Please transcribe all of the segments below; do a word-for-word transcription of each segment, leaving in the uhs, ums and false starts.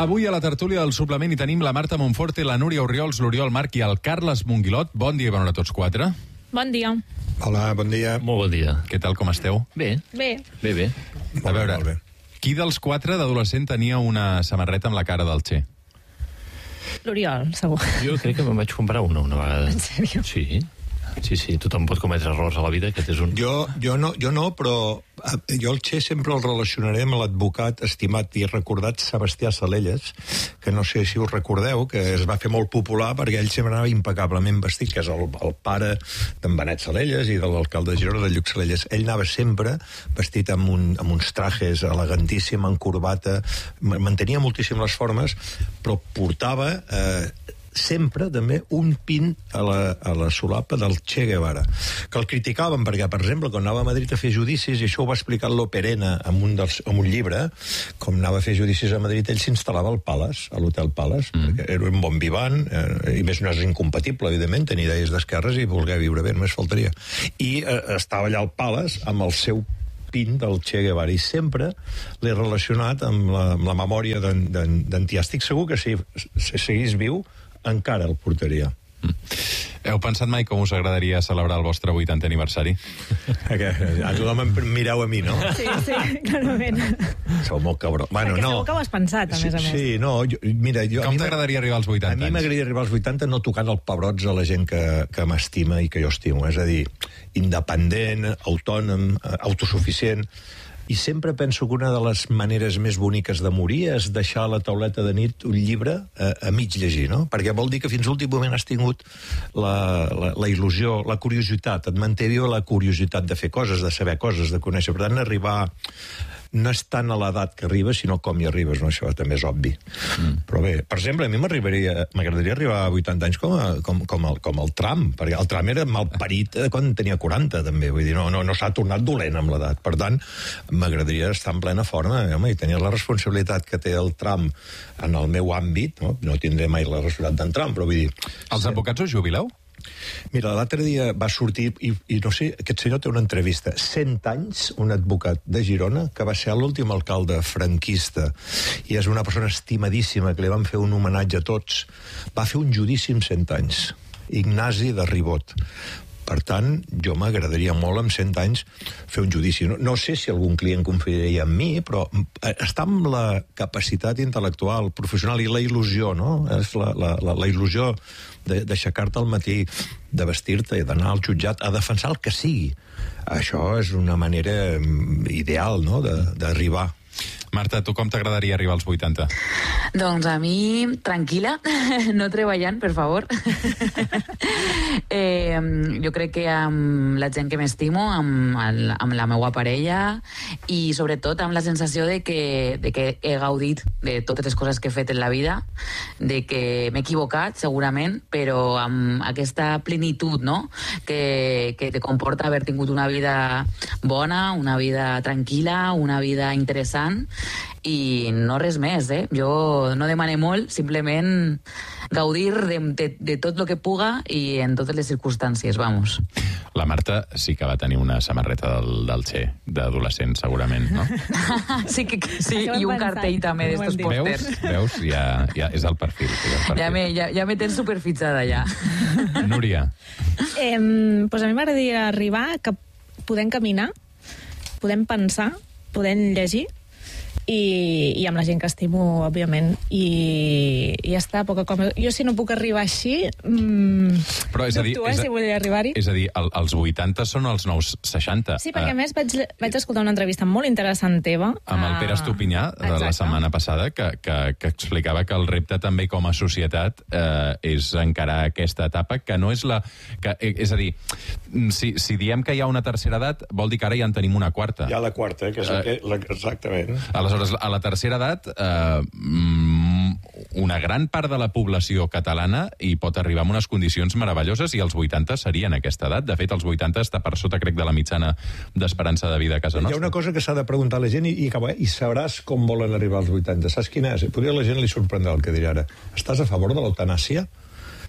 Avui a la tertúlia del suplement hi tenim la Marta Monforte, la Núria Orriols, l'Oriol Marc i el Carles Monguilot. Bon dia i bona hora a tots quatre. Bon dia. Hola, bon dia. Molt bon dia. Què tal, com esteu? Bé. Bé. Bé, bé. A veure, molt bé. Qui dels quatre d'adolescent tenia una samarreta amb la cara del Che? L'Oriol, segur. Jo crec que me'n vaig comprar una una vegada. En sèrio? Sí. Sí, sí, tothom pot cometre errors a la vida, aquest és un... Jo, jo, no, jo no, però jo el Che sempre el relacionaré amb l'advocat estimat i recordat Sebastià Salelles, que no sé si us recordeu, que es va fer molt popular perquè ell sempre anava impecablement vestit, que és el, el pare d'en Benet Salelles i de l'alcalde de Girona, de Lluc Salelles. Ell anava sempre vestit amb, un, amb uns trajes elegantíssim, en corbata, mantenia moltíssim les formes, però portava... Eh, sempre també un pin a la, a la solapa del Che Guevara, que el criticaven perquè, per exemple, quan anava a Madrid a fer judicis, i això ho va explicar l'Operena en, un dels, en un llibre, com anava a fer judicis a Madrid, ell s'instal·lava al Palace, a l'Hotel Palace, mm. perquè era un bon vivant, eh, i més no és incompatible, evidentment, tenir idees d'esquerres i voler viure bé, només faltaria. I eh, estava allà al Palace amb el seu pin del Che Guevara, i sempre l'he relacionat amb la, amb la memòria d'en Tià. Estic segur que si, si seguís viu encara el portaria. Mm. Heu pensat mai com us agradaria celebrar el vostre vuitantè aniversari? A tothom em mireu a mi, no? Sí, sí, clarament. Sou molt cabró. Bueno, Perquè no. segur que ho has pensat, a més a més. Sí, no, jo, mira... Jo, com t'agradaria arribar als vuitanta anys? A mi m'agradaria arribar als vuitanta no tocant els pebrots a la gent que, que m'estima i que jo estimo. És a dir, independent, autònom, autosuficient. I sempre penso que una de les maneres més boniques de morir és deixar a la tauleta de nit un llibre a, a mig llegir, no? Perquè vol dir que fins a l'últim moment has tingut la, la, la il·lusió, la curiositat, et manté viva la curiositat de fer coses, de saber coses, de conèixer. Per tant, arribar... no és tant a l'edat que arribes, sinó com hi arribes, no? Això també és obvi. Mm. Però bé, per exemple, a mi m'arribaria, m'agradaria arribar a vuitanta anys com, a, com, com, el, com el Trump, perquè el Trump era malparit quan tenia quaranta, també, vull dir, no, no, no s'ha tornat dolent amb l'edat. Per tant, m'agradaria estar en plena forma, home, i tenir la responsabilitat que té el Trump en el meu àmbit, no, no tindré mai la responsabilitat d'en Trump, però vull dir... Els advocats us jubileu? Mira, l'altre dia va sortir, i, i no sé, aquest senyor té una entrevista, cent anys, un advocat de Girona, que va ser l'últim alcalde franquista, i és una persona estimadíssima, que li van fer un homenatge a tots, va fer un judici amb cent anys, Ignasi de Ribot. Per tant, jo m'agradaria molt amb cent anys fer un judici. No, no sé si algun client confiaria en mi, però està amb la capacitat intel·lectual, professional i la il·lusió, no? És la, la, la, la il·lusió d'aixecar-te al matí, de vestir-te i d'anar al jutjat a defensar el que sigui. Això és una manera ideal, no?, d'arribar. Marta, tu com t'agradaria arribar als vuitanta? Doncs a mi, tranquil·la, no treballant, per favor. eh, jo crec que amb la gent que m'estimo, amb, el, amb la meva parella, i sobretot amb la sensació de que, de que he gaudit de totes les coses que he fet en la vida, de que m'he equivocat, segurament, però amb aquesta plenitud, no?, que, que te comporta haver tingut una vida bona, una vida tranquil·la, una vida interessant, i no res més, eh? Jo no demane molt, simplement gaudir de, de, de tot el que puga i en totes les circumstàncies, vamos. La Marta sí que va tenir una samarreta del, del Che, d'adolescent, segurament, no? sí, que, sí, i un cartell també d'estos pòsters. Veus? Veus? Ja, ja és el perfil. És el perfil. Ja me, ja, ja me tens superfitxada, ja. Núria? Eh, pues a mi m'agradaria arribar que podem caminar, podem pensar, podem llegir, i, i amb la gent que estimo, òbviament, i, i ja està, poca cosa. Jo, si no puc arribar així, mmm, però és a dir, dubto, eh, és a, si vull arribar-hi. És a dir, el, els vuitanta són els nous seixanta. Sí, perquè uh, a més vaig, vaig escoltar una entrevista molt interessant teva. Amb el Pere Estupinyà, de exacte. la setmana passada, que, que, que explicava que el repte també com a societat eh, és encarar aquesta etapa, que no és la... Que, és a dir, si, si diem que hi ha una tercera edat, vol dir que ara ja en tenim una quarta. Hi ha la quarta, eh, que és uh, la, la, exactament. Aleshores, a la tercera edat, eh, una gran part de la població catalana hi pot arribar en unes condicions meravelloses, i els vuitanta serien aquesta edat. De fet, els vuitanta està per sota, crec, de la mitjana d'esperança de vida a casa nostra. Hi ha una cosa que s'ha de preguntar a la gent i, i, i sabràs com volen arribar als vuitanta. Saps quina és? Potser a la gent li sorprendrà el que diré ara. Estàs a favor de l'eutanàsia?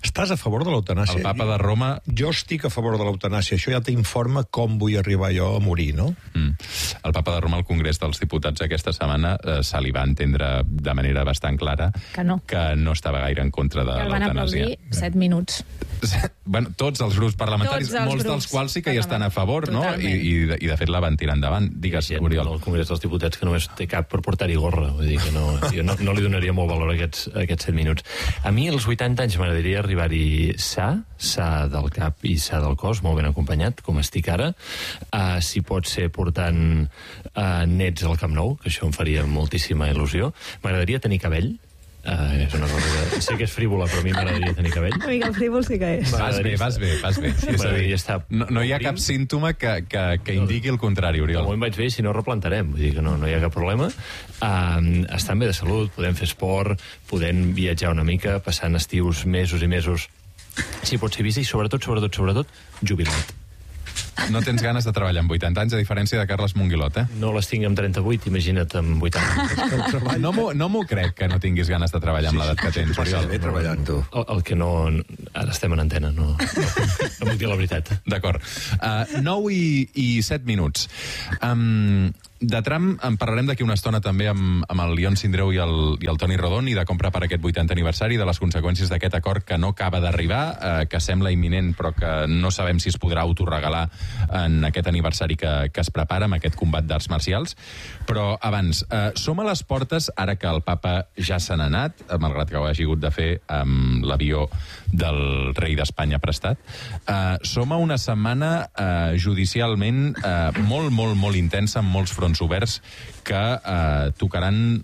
Estàs a favor de l'eutanàsia? El papa de Roma... Jo estic a favor de l'eutanàsia. Això ja t'informa com vull arribar jo a morir, no? Mm. El papa de Roma al Congrés dels Diputats aquesta setmana eh, se li va entendre de manera bastant clara que no, que no estava gaire en contra de el van l'eutanàsia. aplaudir set minuts. Bueno, tots els grups parlamentaris, Tots els molts grups dels quals sí que hi estan a favor, no? I, Totalment. i, de- I de fet la van tirar endavant. Digues, Gent Oriol. del Congrés dels Diputats que només té cap per portar-hi gorra. Vull dir que no, jo no, no li donaria molt valor a aquests, a aquests set minuts. A mi, als vuitanta anys, m'agradaria arribar-hi sa, sa del cap i sa del cos, molt ben acompanyat, com estic ara. Uh, si pot ser portant uh, nets al Camp Nou, que això em faria moltíssima il·lusió. M'agradaria tenir cabell. Uh, és una cosa que... Sé que és frívola, però a mi m'agradaria tenir cabell. Una mica el frívol sí que és. Vas bé, vas bé, vas bé. Sí, És a dir, m'agradaria estar no, no hi ha prim. cap símptoma que, que, que indiqui el contrari, De Oriol. moment vaig bé, si no replantarem, vull dir que no, no hi ha cap problema. Uh, estan bé de salut, podem fer esport, podem viatjar una mica, passant estius mesos i mesos, si pot ser vist, i sobretot, sobretot, sobretot, jubilat. No tens ganes de treballar amb vuitanta anys, a diferència de Carles Monguilot, eh? No les tinc amb trenta-vuit, imagina't amb vuitanta. No m'ho no m'ho crec que no tinguis ganes de treballar amb l'edat que tens, Passes Oriol. bé treballant, tu. El, el que no... Ara estem en antena, no, no, no puc dir la veritat. D'acord. Uh, nou i, i set minuts. Um, de tram en parlarem d'aquí una estona també amb, amb el Lion Sindreu i el, i el Toni Rodon i de com prepara aquest vuitantè aniversari, de les conseqüències d'aquest acord que no acaba d'arribar, eh, que sembla imminent però que no sabem si es podrà autoregalar en aquest aniversari que, que es prepara, amb aquest combat d'arts marcials. Però abans, eh, som a les portes, ara que el papa ja se n'ha anat, eh, malgrat que ho hagi hagut de fer amb l'avió del rei d'Espanya prestat, eh, som a una setmana eh, judicialment eh, molt, molt, molt intensa, amb molts fronts oberts que eh, tocaran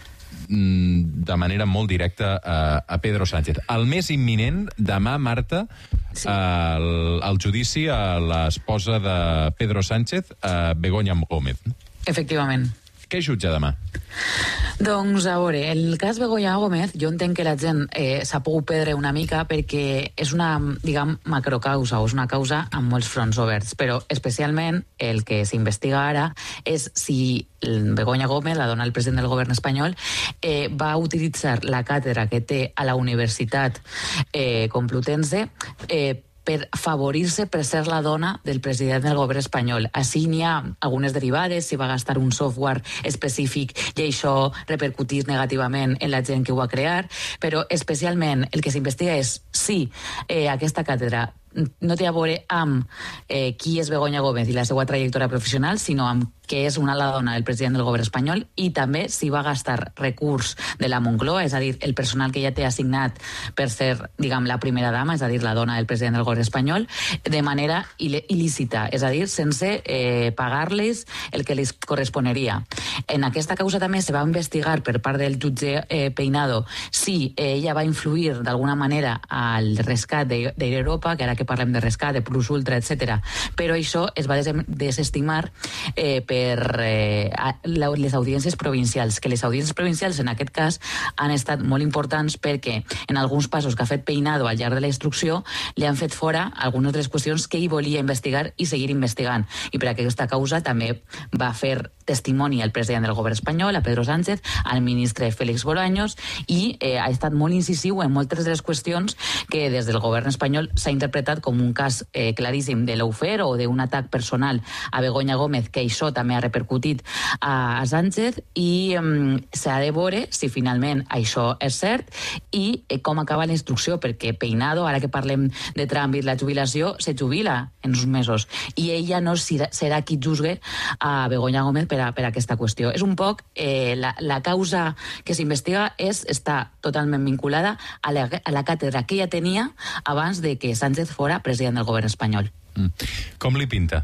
mm, de manera molt directa a, a Pedro Sánchez. El més imminent, demà, Marta, Sí. eh, el, el judici a l'esposa de Pedro Sánchez, eh, Begoña Gómez. Efectivament. Què jutja demà? Doncs, a veure, el cas Begoña Gómez, jo entenc que la gent eh, s'ha pogut perdre una mica perquè és una, diguem, macrocausa, o és una causa amb molts fronts oberts, però especialment el que s'investiga ara és si Begoña Gómez, la dona del president del govern espanyol, eh, va utilitzar la càtedra que té a la Universitat eh, Complutense eh, per favorir-se per ser la dona del president del govern espanyol. Així n'hi ha algunes derivades, si va gastar un software específic i això repercutís negativament en la gent que ho va crear, però especialment el que s'investiga és si eh, aquesta càtedra no té a veure amb eh, qui és Begoña Gómez i la seva trajectòria professional, sinó amb que és una la dona del president del govern espanyol, i també si va gastar recurs de la Moncloa, és a dir, el personal que ja té assignat per ser, diguem, la primera dama, és a dir, la dona del president del govern espanyol, de manera il il·lícita, és a dir, sense eh, pagar-les el que les corresponeria. En aquesta causa també se va investigar per part del jutge eh, Peinado si eh, ella va influir d'alguna manera al rescat d'Air Europa, que ara que parlem de rescat, de Plus Ultra, etcètera. Però això es va des desestimar eh, per eh, les audiències provincials, que les audiències provincials en aquest cas han estat molt importants perquè en alguns passos que ha fet Peinado al llarg de la instrucció li han fet fora algunes de les qüestions que ell volia investigar i seguir investigant. I per aquesta causa també va fer testimoni al president del govern espanyol, a Pedro Sánchez, al ministre Félix Bolaños, i eh, ha estat molt incisiu en moltes de les qüestions que des del govern espanyol s'ha interpretat com un cas eh, claríssim de lawfare o d'un atac personal a Begoña Gómez, que això també ha repercutit a, a Sánchez, i eh, s'ha de veure si finalment això és cert i eh, com acaba la instrucció, perquè Peinado, ara que parlem de tràmit, la jubilació, se jubila en uns mesos, i ella no serà, serà qui juzgue a Begoña Gómez per a, per a aquesta qüestió. És un poc, eh, la, la causa que s'investiga és, està totalment vinculada a la, a la càtedra que ella tenia abans de que Sánchez fora president del govern espanyol. Mm. Com li pinta?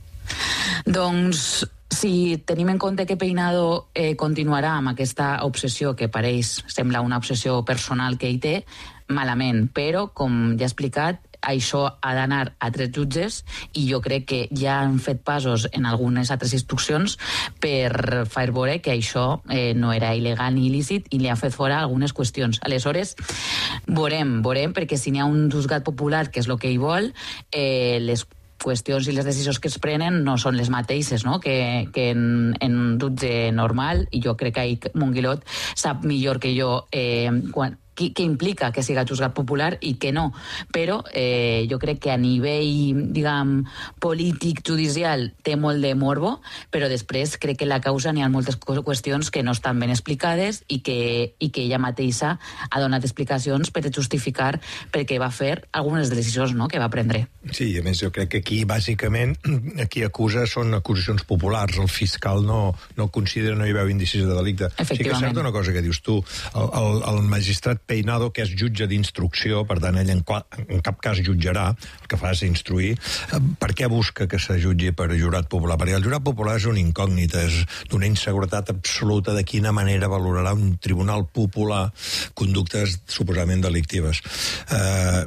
Doncs, si tenim en compte que Peinado eh, continuarà amb aquesta obsessió que pareix, sembla una obsessió personal que ell té, malament, però, com ja he explicat, això ha d'anar a tres jutges i jo crec que ja han fet passos en algunes altres instruccions per fer veure que això eh, no era il·legal ni il·lícit i li han fet fora algunes qüestions. Aleshores, veurem, veurem, perquè si n'hi ha un juzgat popular, que és el que ell vol, eh, les qüestions i les decisions que es prenen no són les mateixes, no?, que, que en, en un jutge normal, i jo crec que ahir Monguilot sap millor que jo eh, quan què, què implica que siga juzgat popular i què no. Però eh, jo crec que a nivell, diguem, polític, judicial, té molt de morbo, però després crec que la causa n'hi ha moltes qüestions que no estan ben explicades i que, i que ella mateixa ha donat explicacions per justificar per què va fer algunes decisions, no?, que va prendre. Sí, a més jo crec que aquí bàsicament qui acusa són acusacions populars. El fiscal no, no considera, no hi veu indicis de delicte. Sí que és certa una cosa que dius tu. El, el, el magistrat Peinado, que és jutge d'instrucció, per tant ell en, en cap cas jutjarà, el que fa és instruir. Per què busca que se jutgi per jurat popular? Perquè el jurat popular és una incògnita, és d'una inseguretat absoluta de quina manera valorarà un tribunal popular conductes suposadament delictives. Eh,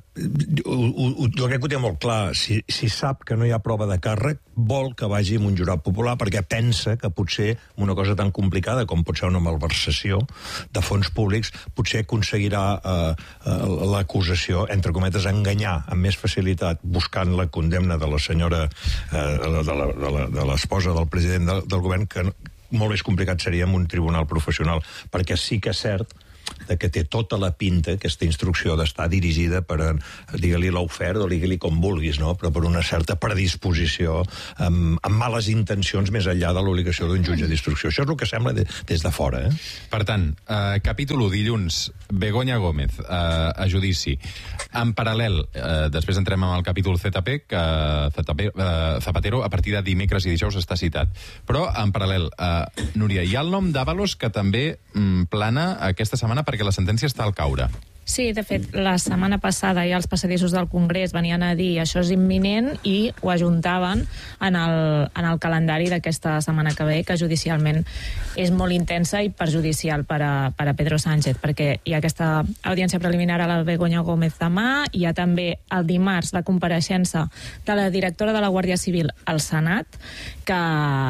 jo crec que ho té molt clar. Si, si sap que no hi ha prova de càrrec, vol que vagi amb un jurat popular perquè pensa que potser una cosa tan complicada com pot ser una malversació de fons públics potser aconseguirà eh, l'acusació, entre cometes, enganyar amb més facilitat buscant la condemna de la senyora eh, de l'esposa del president del, del govern, que molt més complicat seria en un tribunal professional, perquè sí que és cert de que té tota la pinta, aquesta instrucció, d'estar dirigida per, digue-li l'ofert o digue-li com vulguis, no? Però per una certa predisposició amb, amb males intencions més enllà de l'obligació d'un jutge d'instrucció. Això és el que sembla de, des de fora. Eh? Per tant, eh, capítol u, dilluns, Begoña Gómez, eh, a judici. En paral·lel, eh, després entrem en el capítol Z P, que eh, Zapatero a partir de dimecres i dijous està citat. Però, en paral·lel, eh, Núria, hi ha el nom d'Ábalos que també mm, plana aquesta setmana perquè la sentència està al caure. Sí, de fet, la setmana passada ja els passadissos del Congrés venien a dir això és imminent i ho ajuntaven en el, en el calendari d'aquesta setmana que ve, que judicialment és molt intensa i perjudicial per a, per a Pedro Sánchez, perquè hi ha aquesta audiència preliminar a la Begoña Gómez demà, hi ha també el dimarts la compareixença de la directora de la Guàrdia Civil al Senat, que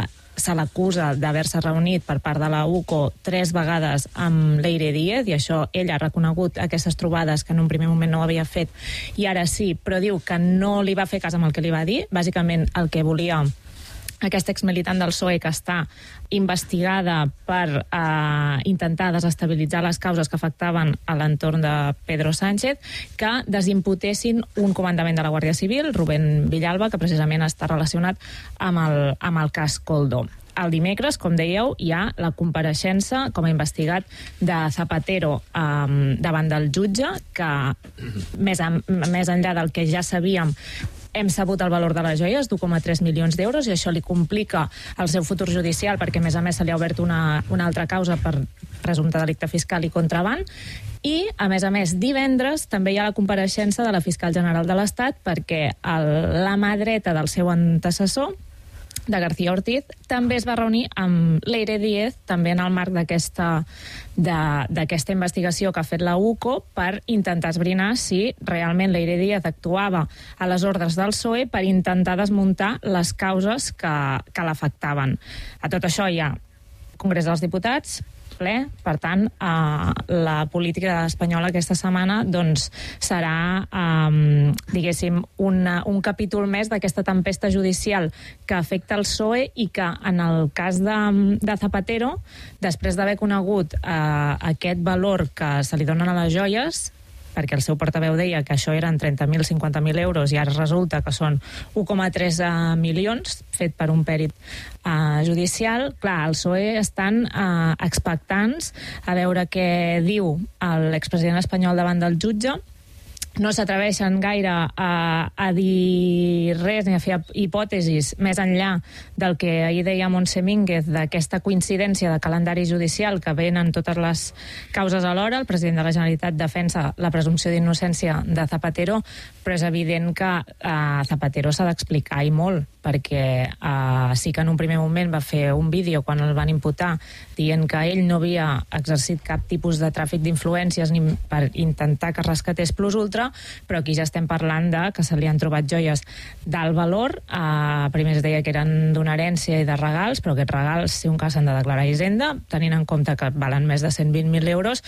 se l'acusa d'haver-se reunit per part de la U C O tres vegades amb Leire Díez, i això ella ha reconegut aquestes trobades que en un primer moment no ho havia fet i ara sí, però diu que no li va fer cas amb el que li va dir. Bàsicament el que volia aquesta exmilitant del P S O E, que està investigada per eh, intentar desestabilitzar les causes que afectaven a l'entorn de Pedro Sánchez, que desimputessin un comandament de la Guàrdia Civil, Rubén Villalba, que precisament està relacionat amb el, amb el cas Koldo. El dimecres, com dèieu, hi ha la compareixença com a investigat de Zapatero eh, davant del jutge, que més, en, més enllà del que ja sabíem, hem sabut el valor de les joies, d'un coma tres milions d'euros, i això li complica el seu futur judicial, perquè a més a més se li ha obert una, una altra causa per presumpte delicte fiscal i contraban. I, a més a més, divendres també hi ha la compareixença de la fiscal general de l'Estat, perquè el, la mà dreta del seu antecessor, de García Ortiz, també es va reunir amb Leire Díez, també en el marc d'aquesta d'aquesta investigació que ha fet la U C O, per intentar esbrinar si realment Leire Díez actuava a les ordres del P S O E per intentar desmuntar les causes que, que l'afectaven. A tot això hi ha Congrés dels Diputats, ple, per tant, eh, la política espanyola aquesta setmana doncs, serà, eh, diguéssim, una, un capítol més d'aquesta tempesta judicial que afecta el P S O E i que, en el cas de, de Zapatero, després d'haver conegut eh, aquest valor que se li donen a les joies, perquè el seu portaveu deia que això eren trenta mil, cinquanta mil euros i ara resulta que són un coma tres milions, fet per un pèrit eh, judicial. Clar, el P S O E estan eh, expectants a veure què diu l'expresident espanyol davant del jutge. No s'atreveixen gaire a, a dir res ni a fer hipòtesis més enllà del que ahir deia Montse Mínguez, d'aquesta coincidència de calendari judicial que venen totes les causes alhora. El president de la Generalitat defensa la presumpció d'innocència de Zapatero, però és evident que eh, Zapatero s'ha d'explicar i molt, perquè eh, sí que en un primer moment va fer un vídeo quan el van imputar dient que ell no havia exercit cap tipus de tràfic d'influències ni per intentar que rescatés Plus Ultra, però aquí ja estem parlant de que se li han trobat joies d'alt valor. Eh, primer es deia que eren d'una herència i de regals, però aquests regals, si un cas, s'han de declarar a Hisenda, tenint en compte que valen més de cent vint mil euros,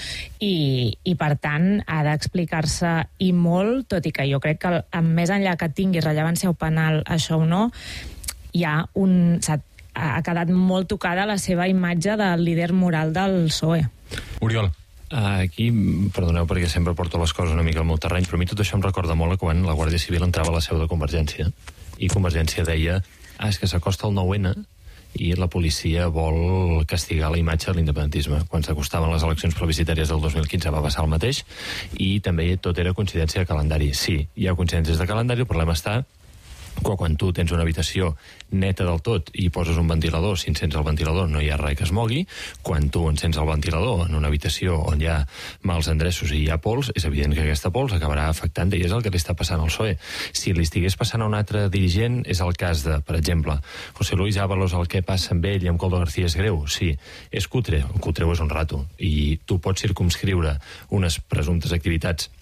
i, i per tant ha d'explicar-se i molt, tot i que jo crec que més enllà que tingui rellevància penal això o no, hi ha un... ha quedat molt tocada la seva imatge de líder moral del P S O E. Oriol. Aquí, perdoneu perquè sempre porto les coses una mica al meu terreny, però a mi tot això em recorda molt a quan la Guàrdia Civil entrava a la seu de Convergència i Convergència deia ah, és que s'acosta el nou ene i la policia vol castigar la imatge de l'independentisme. Quan s'acostaven les eleccions plebiscitàries del dos mil quinze va passar el mateix i també tot era coincidència de calendari. Sí, hi ha coincidències de calendari, el problema està que quan tu tens una habitació neta del tot i poses un ventilador, si encens el ventilador no hi ha res que es mogui, quan tu encens el ventilador en una habitació on hi ha mals endreços i hi ha pols, és evident que aquesta pols acabarà afectant, i és el que li està passant al P S O E. Si li estigués passant a un altre dirigent, és el cas de, per exemple, José Luis Ábalos, el que passa amb ell i amb Coldo García és greu, sí, és cutre, el cutreu és un rato, i tu pots circumscriure unes presumptes activitats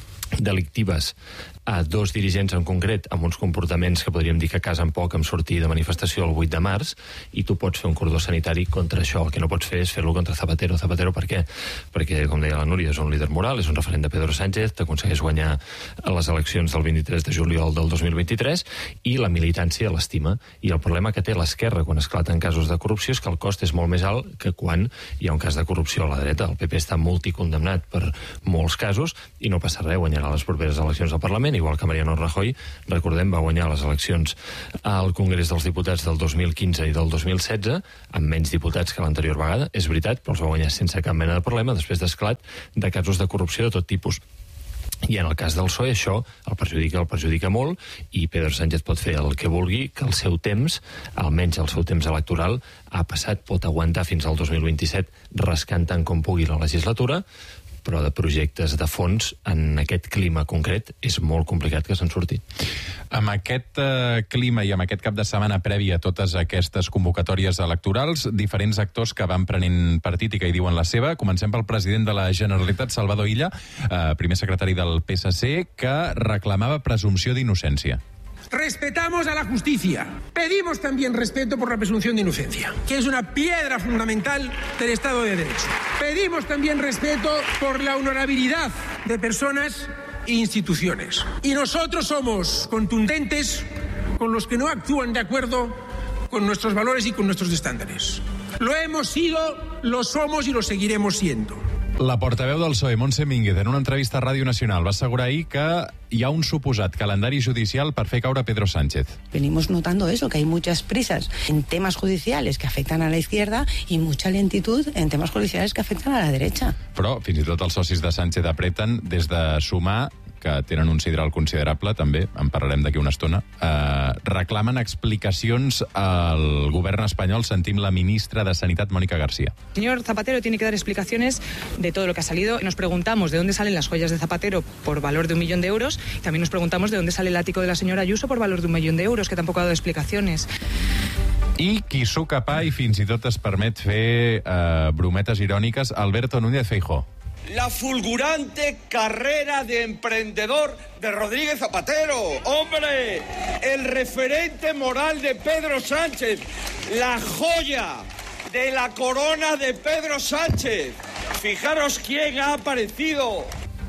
delictives a dos dirigents en concret amb uns comportaments que podríem dir que casen poc amb sortir de manifestació el vuit de març i tu pots fer un cordó sanitari contra això. El que no pots fer és fer-lo contra Zapatero. Zapatero per què? Perquè, com deia la Núria, és un líder moral, és un referent de Pedro Sánchez, t'aconsegueix guanyar les eleccions del vint-i-tres de juliol del dos mil vint-i-tres i la militància l'estima. I el problema que té l'esquerra quan esclaten casos de corrupció és que el cost és molt més alt que quan hi ha un cas de corrupció a la dreta. El P P està multicondemnat per molts casos i no passa res, guanyarà les properes eleccions al Parlament, igual que Mariano Rajoy, recordem, va guanyar les eleccions al Congrés dels Diputats del dos mil quinze i del dos mil setze, amb menys diputats que l'anterior vegada, és veritat, però els va guanyar sense cap mena de problema, després d'esclat de casos de corrupció de tot tipus. I en el cas del P S O E això el perjudica, el perjudica molt, i Pedro Sánchez pot fer el que vulgui, que el seu temps, almenys el seu temps electoral, ha passat, pot aguantar fins al dos mil vint-i-set, rascant tant com pugui la legislatura, però de projectes de fons en aquest clima concret és molt complicat que se'n surti. Amb aquest eh, clima i amb aquest cap de setmana previ a totes aquestes convocatòries electorals, diferents actors que van prenent partit i que hi diuen la seva. Comencem pel president de la Generalitat, Salvador Illa, eh, primer secretari del P S C, que reclamava presumpció d'innocència. Respetamos a la justicia. Pedimos también respeto por la presunción de inocencia, que es una piedra fundamental del Estado de Derecho. Pedimos también respeto por la honorabilidad de personas e instituciones. Y nosotros somos contundentes con los que no actúan de acuerdo con nuestros valores y con nuestros estándares. Lo hemos sido, lo somos y lo seguiremos siendo. La portaveu del P S O E, Montse Mínguez, en una entrevista a Ràdio Nacional va assegurar ahir que hi ha un suposat calendari judicial per fer caure Pedro Sánchez. Venimos notando eso, que hay muchas prisas en temas judiciales que afectan a la izquierda y mucha lentitud en temas judiciales que afectan a la derecha. Però fins i tot els socis de Sánchez apreten des de Sumar, que tenen un sidral considerable, també, en parlarem d'aquí una estona, eh, reclamen explicacions al govern espanyol. Sentim la ministra de Sanitat, Mónica García. El señor Zapatero tiene que dar explicaciones de todo lo que ha salido. Nos preguntamos de dónde salen las joyas de Zapatero por valor de un millón de euros. También nos preguntamos de dónde sale el ático de la señora Ayuso por valor de un millón de euros, que tampoco ha dado explicaciones. I qui s'ho capà i fins i tot es permet fer eh, brometes iròniques, Alberto Núñez Feijóo. La fulgurante carrera de emprendedor de Rodríguez Zapatero. ¡Hombre! El referente moral de Pedro Sánchez. La joya de la corona de Pedro Sánchez. Fijaros quién ha aparecido.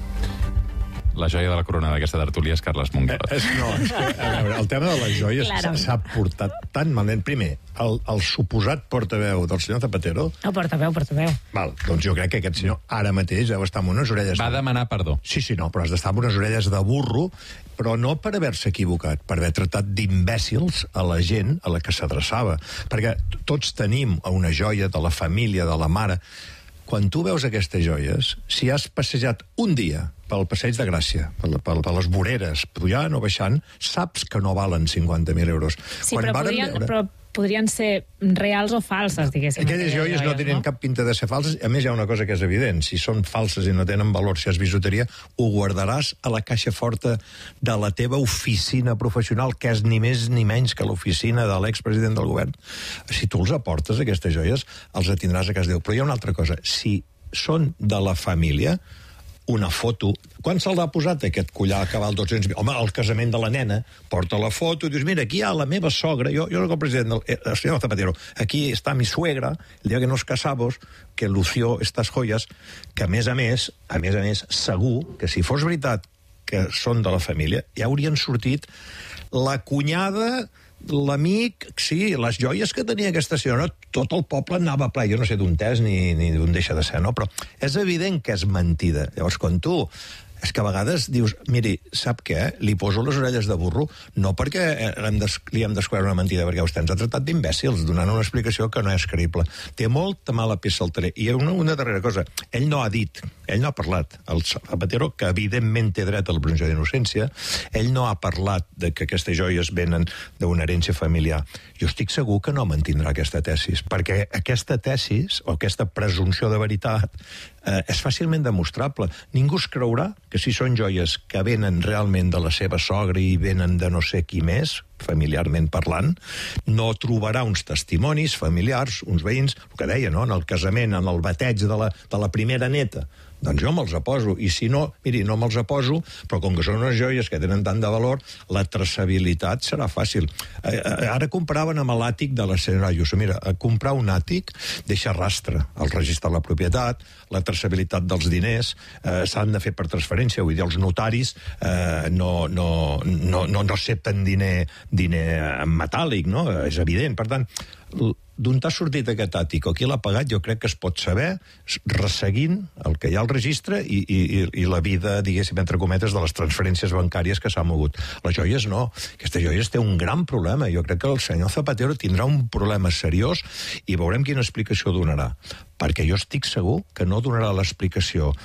La joia de la corona d'aquesta tertúlia és Carles Mongal. Eh, no, és que, a veure, el tema de les joies claro. s'ha portat tan malament. Primer, el, el suposat portaveu del senyor Zapatero... El portaveu, portaveu. Val, doncs jo crec que aquest senyor ara mateix deu estar amb unes orelles... Va demanar perdó. Sí, sí, no, però has d'estar amb unes orelles de burro, però no per haver-se equivocat, per haver tractat d'imbècils a la gent a la que s'adreçava. Perquè tots tenim una joia de la família, de la mare... Quan tu veus aquestes joies, si has passejat un dia pel Passeig de Gràcia, per, per, per les voreres, pujant o baixant, saps que no valen cinquanta mil euros. Sí, Quan però, podrien, veure... però podrien ser reals o falses, diguéssim. Aquelles joies no tenen no? cap pinta de ser falses. A més, hi ha una cosa que és evident. Si són falses i no tenen valor, si és bisuteria, ho guardaràs a la caixa forta de la teva oficina professional, que és ni més ni menys que l'oficina de l'expresident del govern. Si tu els aportes, aquestes joies, els tindràs a casa Déu. Però hi ha una altra cosa. Si són de la família, una foto... Quan se'l ha posat aquest collar que val dos-cents mil? Home, al casament de la nena, porta la foto i dius, mira, aquí hi ha la meva sogra, jo, jo soc el president del el senyor Zapatero, aquí està mi suegra, el dia que nos casamos, que lució estas joies, que a més a més, a més a més, segur que si fos veritat que són de la família, ja haurien sortit la cunyada l'amic, sí, les joies que tenia aquesta senyora, tot el poble anava ple, jo no sé d'on és ni, ni d'on deixa de ser, no? Però és evident que és mentida. Llavors, quan tu... És que a vegades dius, miri, sap què? Li poso les orelles de burro, no perquè hem des, li hem descobert una mentida, perquè vostè ens ha tratat d'imbècils, donant una explicació que no és creïble. Té molta mala peça al taler. I una, una darrera cosa, ell no ha dit, ell no ha parlat, el Zapatero, que evidentment té dret a la presumpció d'innocència, ell no ha parlat de que aquestes joies venen d'una herència familiar. Jo estic segur que no mantindrà aquesta tesis, perquè aquesta tesis, o aquesta presumpció de veritat, eh, és fàcilment demostrable. Ningú es creurà que si són joies que venen realment de la seva sogra i venen de no sé qui més, familiarment parlant, no trobarà uns testimonis familiars, uns veïns, el que deia, no?, en el casament, en el bateig de la, de la primera neta. Doncs jo me'ls aposo, i si no, miri, no me'ls aposo, però com que són unes joies que tenen tant de valor, la traçabilitat serà fàcil. Eh, ara comparaven amb l'àtic de la senyora Ayuso. Mira, comprar un àtic deixa rastre, el registre de la propietat, la traçabilitat dels diners, eh, s'han de fer per transferència, vull dir, els notaris eh, no, no, no, no, no accepten diner, diner metàl·lic, no? És evident. Per tant, d'on t'ha sortit aquest àtic o qui l'ha pagat, jo crec que es pot saber resseguint el que hi ha al registre i, i, i la vida, diguéssim, entre cometes, de les transferències bancàries que s'han mogut. Les joies no. Aquestes joies té un gran problema. Jo crec que el senyor Zapatero tindrà un problema seriós i veurem quina explicació donarà. Perquè jo estic segur que no donarà l'explicació